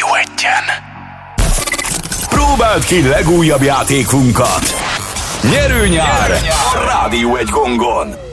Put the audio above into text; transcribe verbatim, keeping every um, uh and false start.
Egyen. Próbáld ki legújabb játékunkat! Nyerő nyár a Rádió egy Gongon!